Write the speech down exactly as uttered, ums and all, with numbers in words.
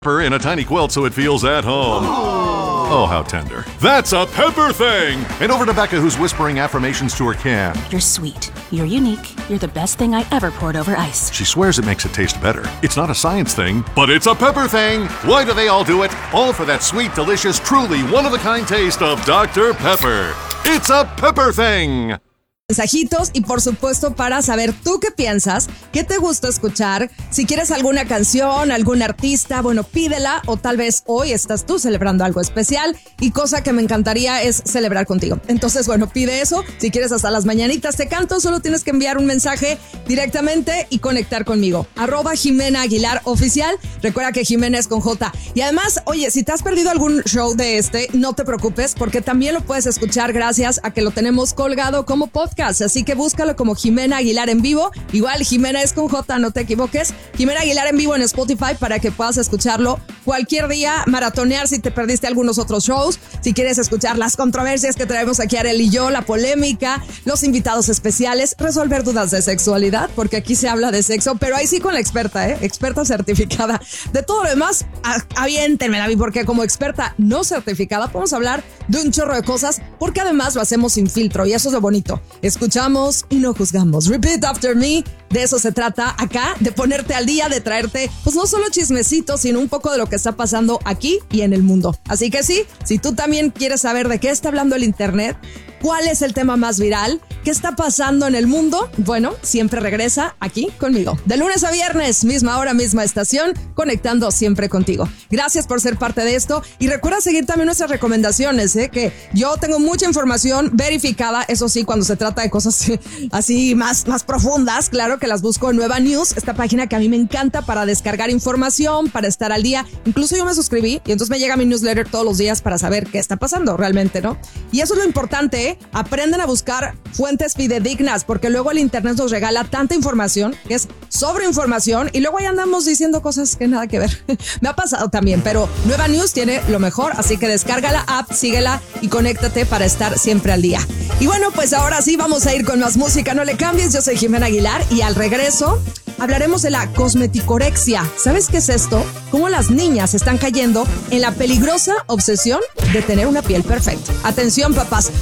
in a tiny quilt so it feels at home. Oh, how tender. That's a Pepper thing! And over to Becca, who's whispering affirmations to her can. You're sweet. You're unique. You're the best thing I ever poured over ice. She swears it makes it taste better. It's not a science thing, but it's a Pepper thing! Why do they all do it? All for that sweet, delicious, truly one-of-a-kind taste of Doctor Pepper. It's a Pepper thing! Mensajitos y por supuesto para saber tú qué piensas, qué te gusta escuchar, si quieres alguna canción, algún artista, bueno, pídela o tal vez hoy estás tú celebrando algo especial y cosa que me encantaría es celebrar contigo. Entonces, bueno, pide eso, si quieres hasta las mañanitas te canto, solo tienes que enviar un mensaje directamente y conectar conmigo. Arroba Jimena Aguilar Oficial, recuerda que Jimena es con J. Y además, oye, si te has perdido algún show de este, no te preocupes porque también lo puedes escuchar gracias a que lo tenemos colgado como podcast. Así que búscalo como Jimena Aguilar en vivo. Igual Jimena es con J, no te equivoques. Jimena Aguilar en vivo en Spotify para que puedas escucharlo cualquier día, maratonear si te perdiste algunos otros shows, si quieres escuchar las controversias que traemos aquí Arely y yo, la polémica, los invitados especiales, resolver dudas de sexualidad, porque aquí se habla de sexo, pero ahí sí con la experta, ¿eh? Experta certificada. De todo lo demás, aviéntenme, David, porque como experta no certificada podemos hablar de un chorro de cosas, porque además lo hacemos sin filtro y eso es lo bonito. Escuchamos y no juzgamos. Repeat after me. De eso se trata acá, de ponerte al día, de traerte, pues no solo chismecitos, sino un poco de lo que está pasando aquí y en el mundo. Así que sí, si tú también quieres saber de qué está hablando el internet, cuál es el tema más viral, qué está pasando en el mundo, bueno, siempre regresa aquí conmigo. De lunes a viernes, misma hora, misma estación, conectando siempre contigo. Gracias por ser parte de esto y recuerda seguir también nuestras recomendaciones, ¿eh? Que yo tengo mucha información verificada, eso sí, cuando se trata de cosas así más, más profundas, claro que las busco en Nueva News, esta página que a mí me encanta para descargar información, para estar al día. Incluso yo me suscribí y entonces me llega mi newsletter todos los días para saber qué está pasando realmente, ¿no? Y eso es lo importante, ¿eh? Aprendan a buscar fuentes fidedignas, porque luego el internet nos regala tanta información que es sobreinformación y luego ahí andamos diciendo cosas que nada que ver. Me ha pasado también, pero Nueva News tiene lo mejor, así que descarga la app, síguela y conéctate para estar siempre al día. Y bueno, pues ahora sí vamos a ir con más música, no le cambies, yo soy Jimena Aguilar y al regreso hablaremos de la cosmeticorexia. ¿Sabes qué es esto? Cómo las niñas están cayendo en la peligrosa obsesión de tener una piel perfecta. Atención, papás.